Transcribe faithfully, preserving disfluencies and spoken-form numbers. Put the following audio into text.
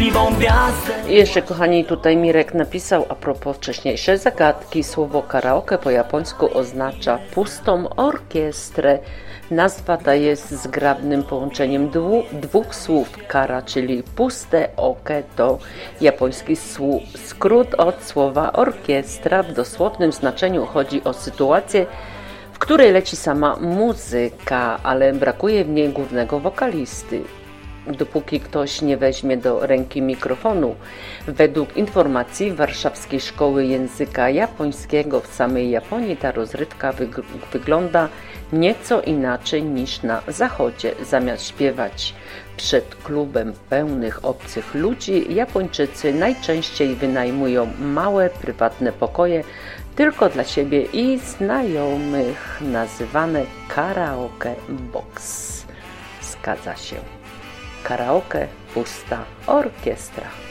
prawdziwą gwiazdę. I jeszcze, kochani, tutaj Mirek napisał a propos wcześniejszej zagadki. Słowo karaoke po japońsku oznacza pustą orkiestrę. Nazwa ta jest zgrabnym połączeniem dwu, dwóch słów. Kara, czyli puste, oke to japoński słów, skrót od słowa orkiestra. W dosłownym znaczeniu chodzi o sytuację, w której leci sama muzyka, ale brakuje w niej głównego wokalisty. Dopóki ktoś nie weźmie do ręki mikrofonu. Według informacji Warszawskiej Szkoły Języka Japońskiego w samej Japonii ta rozrywka wyg- wygląda nieco inaczej niż na zachodzie. Zamiast śpiewać przed klubem pełnych obcych ludzi, Japończycy najczęściej wynajmują małe, prywatne pokoje tylko dla siebie i znajomych, nazywane karaoke box. Zgadza się. Karaoke, pusta orkiestra.